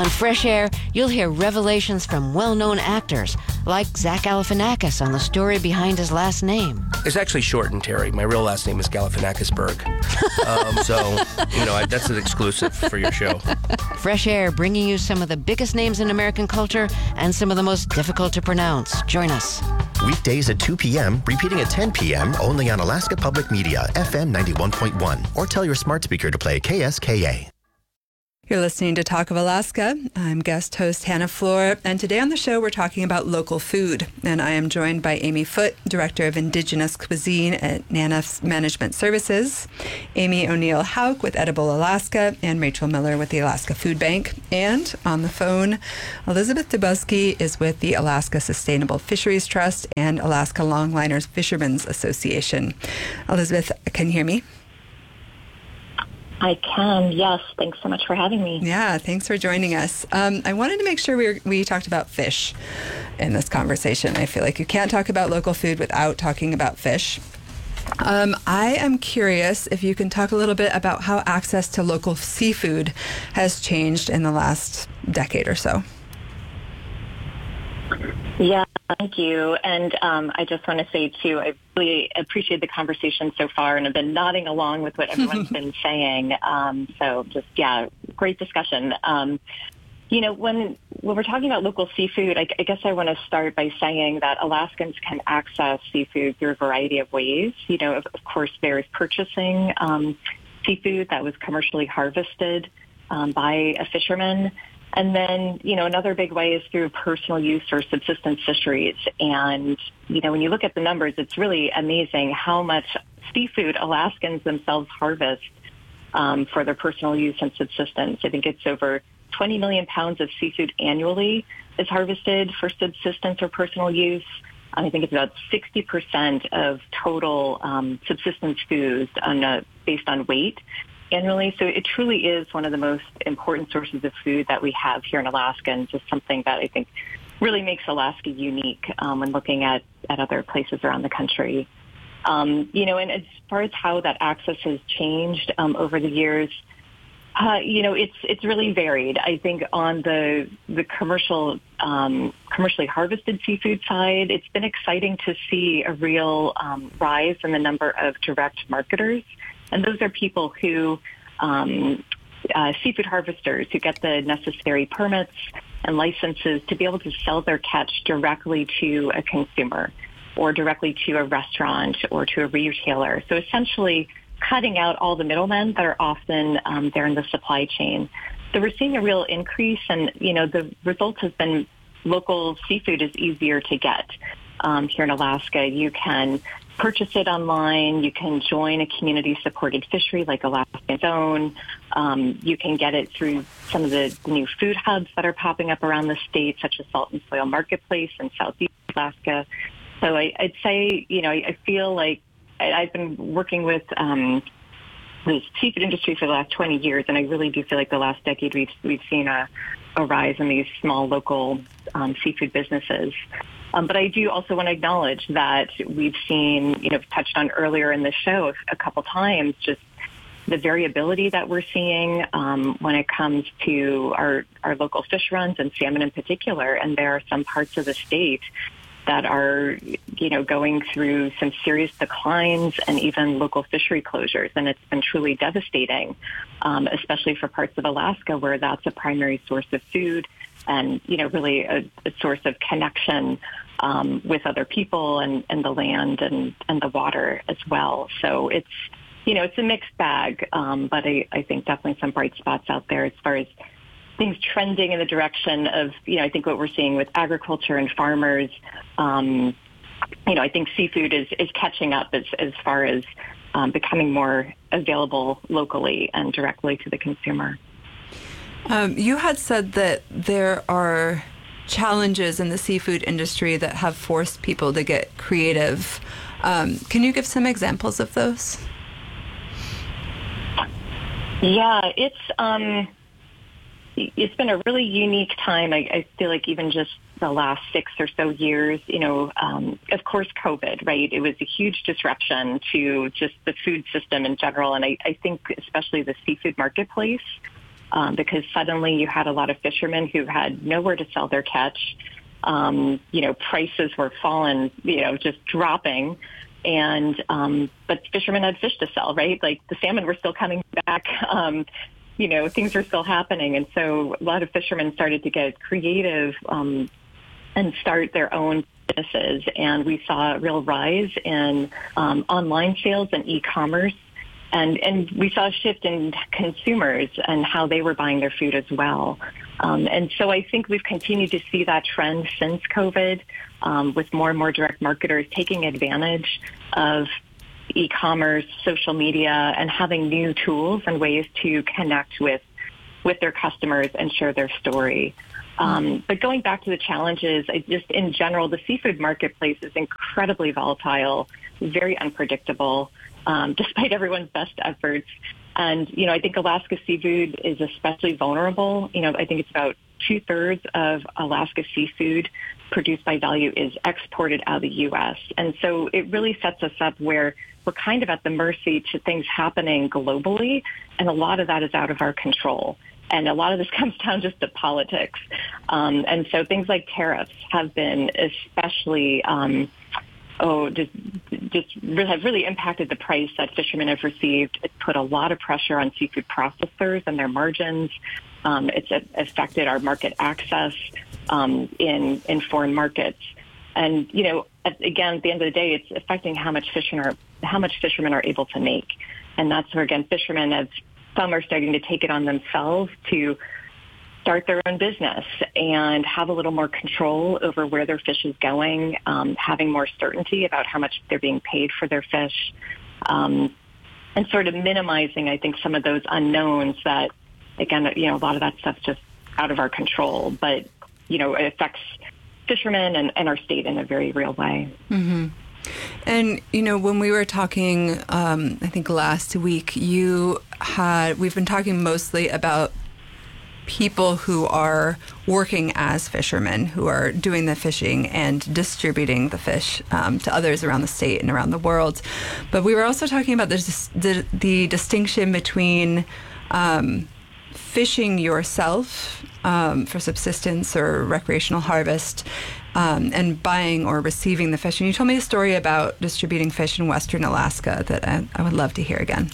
On Fresh Air, you'll hear revelations from well-known actors, like Zach Galifianakis on the story behind his last name. It's actually shortened, Terry. My real last name is Galifianakisberg. That's an exclusive for your show. Fresh Air, bringing you some of the biggest names in American culture and some of the most difficult to pronounce. Join us. Weekdays at 2 p.m., repeating at 10 p.m. only on Alaska Public Media, FM 91.1. Or tell your smart speaker to play KSKA. You're listening to Talk of Alaska. I'm guest host Hannah Floor, and today on the show we're talking about local food. And I am joined by Amy Foote, Director of Indigenous Cuisine at NANF Management Services, Amy O'Neill-Hauk with Edible Alaska, and Rachel Miller with the Alaska Food Bank. And on the phone, Elizabeth Dubowski is with the Alaska Sustainable Fisheries Trust and Alaska Longliners Fishermen's Association. Elizabeth, can you hear me? I can, yes. Thanks so much for having me. Yeah, thanks for joining us. I wanted to make sure we talked about fish in this conversation. I feel like you can't talk about local food without talking about fish. I am curious if you can talk a little bit about how access to local seafood has changed in the last decade or so. Yeah, thank you. And I just want to say, too, I really appreciate the conversation so far, and I've been nodding along with what everyone's been saying. Great discussion. When we're talking about local seafood, I guess I want to start by saying that Alaskans can access seafood through a variety of ways. Of course, there is purchasing seafood that was commercially harvested by a fisherman. And then, another big way is through personal use or subsistence fisheries. And, when you look at the numbers, it's really amazing how much seafood Alaskans themselves harvest for their personal use and subsistence. I think it's over 20 million pounds of seafood annually is harvested for subsistence or personal use. I think it's about 60% of total subsistence foods based on weight annually. So it truly is one of the most important sources of food that we have here in Alaska, and just something that I think really makes Alaska unique when looking at other places around the country. And as far as how that access has changed over the years, it's really varied. I think on the commercially harvested seafood side, it's been exciting to see a real rise in the number of direct marketers. And those are people who, seafood harvesters who get the necessary permits and licenses to be able to sell their catch directly to a consumer or directly to a restaurant or to a retailer. So essentially cutting out all the middlemen that are often there in the supply chain. So we're seeing a real increase, and, the result has been local seafood is easier to get. Here in Alaska, you can purchase it online. You can join a community-supported fishery like Alaska's Own. You can get it through some of the new food hubs that are popping up around the state, such as Salt and Soil Marketplace in Southeast Alaska. So I'd say, I feel like I've been working with the seafood industry for the last 20 years, and I really do feel like the last decade we've seen a rise in these small local seafood businesses. But I do also want to acknowledge that we've seen, touched on earlier in the show a couple times, just the variability that we're seeing when it comes to our local fish runs and salmon in particular. And there are some parts of the state that are, going through some serious declines and even local fishery closures. And it's been truly devastating, especially for parts of Alaska where that's a primary source of food and, really a source of connection with other people and the land and the water as well. So it's a mixed bag, but I think definitely some bright spots out there as far as things trending in the direction of, I think what we're seeing with agriculture and farmers. I think seafood is catching up as far as becoming more available locally and directly to the consumer. You had said that there are challenges in the seafood industry that have forced people to get creative. Can you give some examples of those? Yeah, it's been a really unique time. I feel like even just the last 6 or so years, of course, COVID, right? It was a huge disruption to just the food system in general. And I think especially the seafood marketplace because suddenly you had a lot of fishermen who had nowhere to sell their catch. Prices were falling, just dropping. And but fishermen had fish to sell, right? Like the salmon were still coming back. Things were still happening. And so a lot of fishermen started to get creative and start their own businesses. And we saw a real rise in online sales and e-commerce. And we saw a shift in consumers and how they were buying their food as well. And so I think we've continued to see that trend since COVID, with more and more direct marketers taking advantage of e-commerce, social media, and having new tools and ways to connect with their customers and share their story. But going back to the challenges, just in general, the seafood marketplace is incredibly volatile, very unpredictable, despite everyone's best efforts. And, I think Alaska seafood is especially vulnerable. I think it's about 2/3 of Alaska seafood produced by Value is exported out of the U.S. And so it really sets us up where we're kind of at the mercy to things happening globally, and a lot of that is out of our control. And a lot of this comes down just to politics. And so things like tariffs have been especially have really impacted the price that fishermen have received. It's put a lot of pressure on seafood processors and their margins. It's affected our market access in foreign markets. And, again, at the end of the day, it's affecting how much fishermen are able to make. And that's where, again, some are starting to take it on themselves to start their own business and have a little more control over where their fish is going, having more certainty about how much they're being paid for their fish, and sort of minimizing, I think, some of those unknowns that, again, a lot of that stuff's just out of our control, but, it affects fishermen and our state in a very real way. Mm-hmm. And, when we were talking, I think last week, we've been talking mostly about people who are working as fishermen, who are doing the fishing and distributing the fish to others around the state and around the world. But we were also talking about the distinction between fishing yourself for subsistence or recreational harvest and buying or receiving the fish. And you told me a story about distributing fish in Western Alaska that I would love to hear again.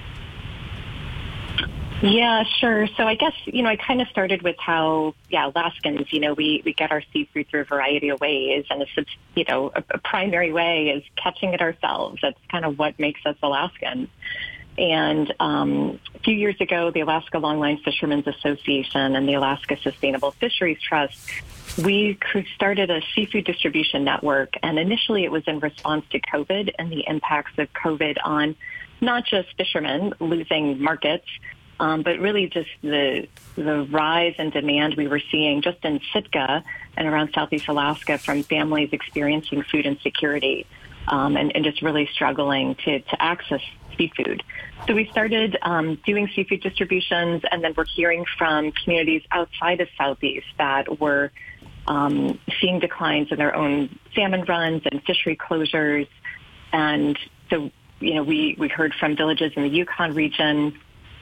Yeah, sure. So I guess, I kind of started with how, Alaskans, we get our seafood through a variety of ways. And a primary way is catching it ourselves. That's kind of what makes us Alaskans. And a few years ago, the Alaska Longline Fishermen's Association and the Alaska Sustainable Fisheries Trust, we started a seafood distribution network. And initially it was in response to COVID and the impacts of COVID on not just fishermen losing markets, but really just the rise in demand we were seeing just in Sitka and around Southeast Alaska from families experiencing food insecurity and just really struggling to access seafood. So we started doing seafood distributions, and then we're hearing from communities outside of Southeast that were seeing declines in their own salmon runs and fishery closures. And so, we heard from villages in the Yukon region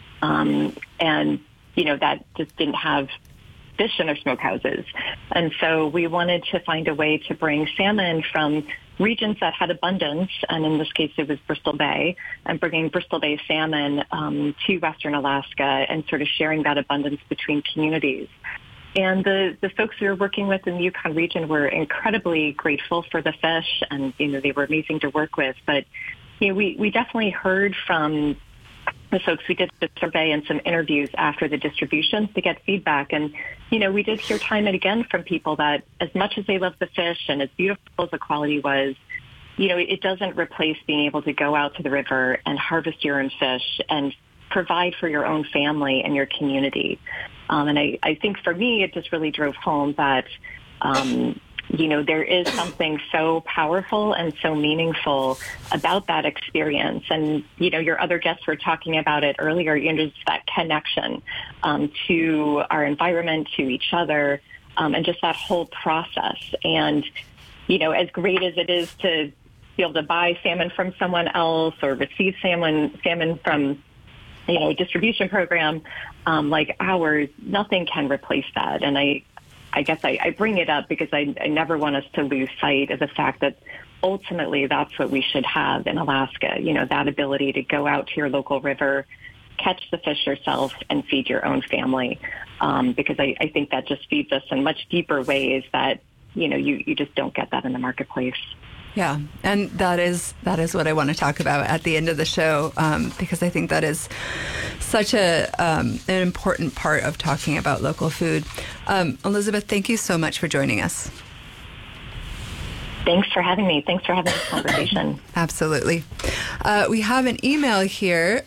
that just didn't have fish in their smokehouses. And so we wanted to find a way to bring salmon from regions that had abundance, and in this case it was Bristol Bay, and bringing Bristol Bay salmon to Western Alaska and sort of sharing that abundance between communities. And the folks we were working with in the Yukon region were incredibly grateful for the fish, and they were amazing to work with. But we definitely heard from the folks. We did a survey and some interviews after the distributions to get feedback. And, we did hear time and again from people that as much as they love the fish and as beautiful as the quality was, it doesn't replace being able to go out to the river and harvest your own fish and provide for your own family and your community. And I think for me, it just really drove home that, there is something so powerful and so meaningful about that experience. And, your other guests were talking about it earlier, just that connection to our environment, to each other, and just that whole process. And, as great as it is to be able to buy salmon from someone else or receive salmon from a distribution program, like ours, nothing can replace that. And I guess I bring it up because I never want us to lose sight of the fact that ultimately that's what we should have in Alaska, that ability to go out to your local river, catch the fish yourself, and feed your own family. Because I think that just feeds us in much deeper ways that, you just don't get that in the marketplace. Yeah, and that is what I want to talk about at the end of the show, because I think that is such an important part of talking about local food. Elizabeth, thank you so much for joining us. Thanks for having me. Thanks for having this conversation. Absolutely. We have an email here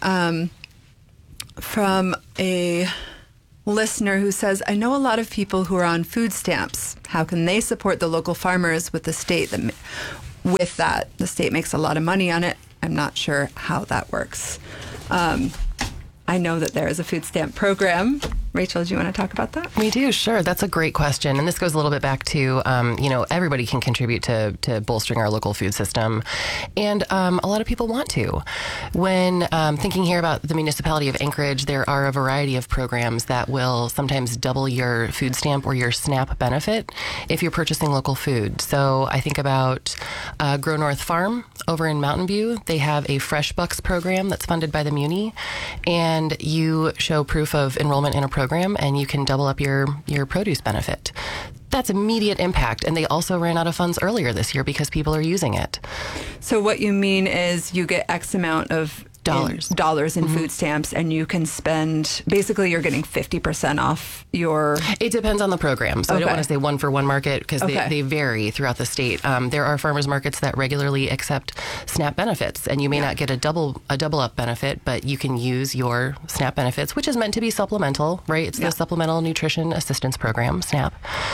from a listener who says, I know a lot of people who are on food stamps. How can they support the local farmers with the state that the state makes a lot of money on it? I'm not sure how that works. I know that there is a food stamp program. Rachel, do you want to talk about that? We do, sure. That's a great question. And this goes a little bit back to, everybody can contribute to bolstering our local food system. And a lot of people want to. When thinking here about the municipality of Anchorage, there are a variety of programs that will sometimes double your food stamp or your SNAP benefit if you're purchasing local food. So I think about Grow North Farm over in Mountain View. They have a Fresh Bucks program that's funded by the Muni. And you show proof of enrollment in a program and you can double up your produce benefit. That's immediate impact. And they also ran out of funds earlier this year because people are using it. So what you mean is you get X amount of dollars in food stamps, and you can spend, basically you're getting 50% off your... It depends on the program. So I don't want to say one for one market because they vary throughout the state. There are farmers markets that regularly accept SNAP benefits, and you may not get a double up benefit, but you can use your SNAP benefits, which is meant to be supplemental, right? It's the Supplemental Nutrition Assistance Program, SNAP.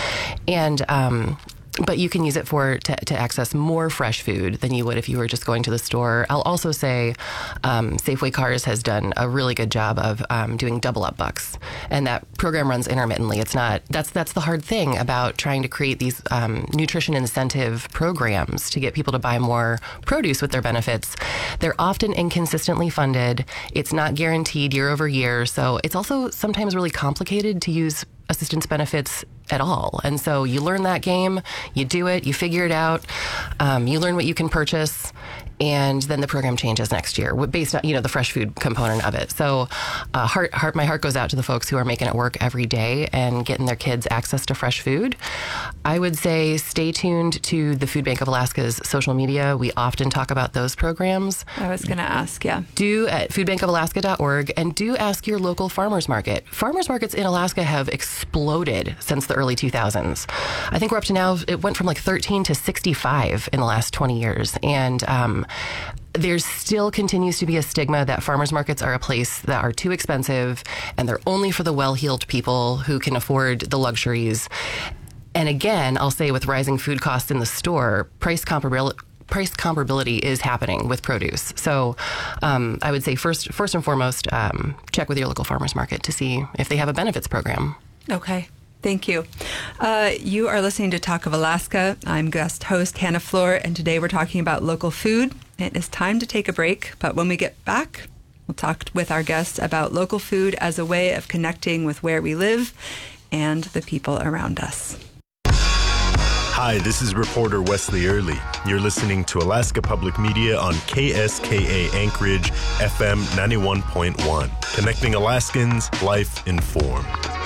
And but you can use it to access more fresh food than you would if you were just going to the store. I'll also say Safeway Cars has done a really good job of doing double up bucks, and that program runs intermittently. It's not that's the hard thing about trying to create these nutrition incentive programs to get people to buy more produce with their benefits. They're often inconsistently funded. It's not guaranteed year over year, so it's also sometimes really complicated to use assistance benefits at all. And so you learn that game, you do it, you figure it out, you learn what you can purchase, and then the program changes next year based on, the fresh food component of it. So my heart goes out to the folks who are making it work every day and getting their kids access to fresh food. I would say stay tuned to the Food Bank of Alaska's social media. We often talk about those programs. I was going to ask, Do at foodbankofalaska.org, and do ask your local farmers market. Farmers markets in Alaska have exploded since the early 2000s. I think we're up to now, it went from like 13 to 65 in the last 20 years. And there still continues to be a stigma that farmers markets are a place that are too expensive and they're only for the well-heeled people who can afford the luxuries. And again, I'll say with rising food costs in the store, price comparability is happening with produce. So I would say first and foremost, check with your local farmers market to see if they have a benefits program. Okay. Thank you. You are listening to Talk of Alaska. I'm guest host Hannah Floor, and today we're talking about local food. It is time to take a break, but when we get back, we'll talk with our guests about local food as a way of connecting with where we live and the people around us. Hi, this is reporter Wesley Early. You're listening to Alaska Public Media on KSKA Anchorage FM 91.1, connecting Alaskans, life informed.